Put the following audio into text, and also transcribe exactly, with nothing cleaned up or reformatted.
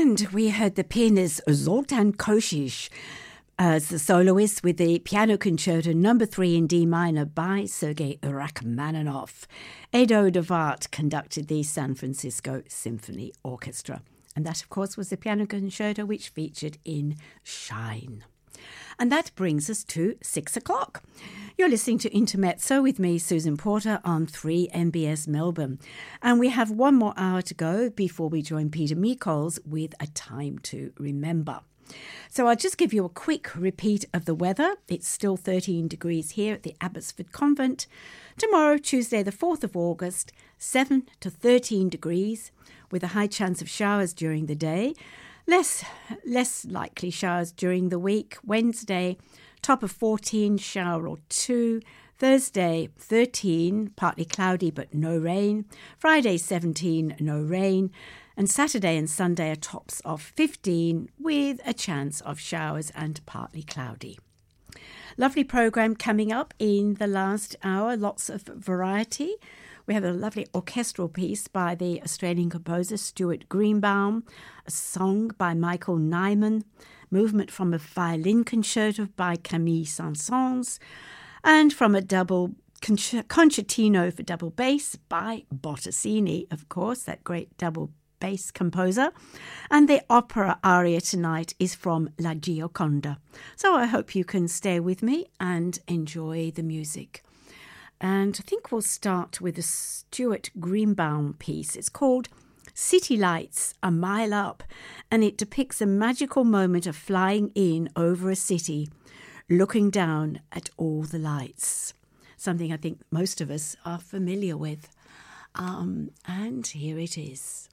And we heard the pianist Zoltan Kocsis as the soloist with the Piano Concerto number three in D minor by Sergei Rachmaninoff. Edo de Waart conducted the San Francisco Symphony Orchestra. And that, of course, was the Piano Concerto which featured in Shine. And that brings us to six o'clock. You're listening to Intermezzo with me, Susan Porter, on three M B S Melbourne. And we have one more hour to go before we join Peter Mikols with A Time to Remember. So I'll just give you a quick repeat of the weather. It's still thirteen degrees here at the Abbotsford Convent. Tomorrow, Tuesday the fourth of August, seven to thirteen degrees, with a high chance of showers during the day. Less, less likely showers during the week. Wednesday, top of fourteen, shower or two. Thursday, thirteen, partly cloudy but no rain. Friday, seventeen, no rain. And Saturday and Sunday are tops of fifteen with a chance of showers and partly cloudy. Lovely programme coming up in the last hour, lots of variety. We have a lovely orchestral piece by the Australian composer Stuart Greenbaum, a song by Michael Nyman, movement from a violin concerto by Camille Saint-Saëns, and from a double concertino for double bass by Bottesini, of course, that great double bass composer. And the opera aria tonight is from La Gioconda. So I hope you can stay with me and enjoy the music. And I think we'll start with a Stuart Greenbaum piece. It's called City Lights, A Mile Up, and it depicts a magical moment of flying in over a city, looking down at all the lights. Something I think most of us are familiar with. Um, and here it is.